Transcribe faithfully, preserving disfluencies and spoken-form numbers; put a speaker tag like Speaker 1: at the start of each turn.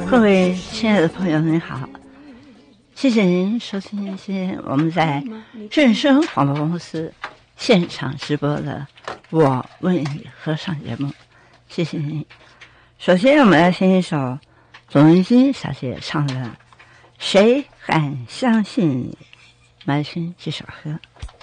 Speaker 1: 各位亲爱的朋友您好，谢谢您收听一些我们在正声广播公司现场直播的我为你合唱节目，谢谢您。首先我们来听一首董文晶小姐唱的《谁敢相信你》，来听这首歌。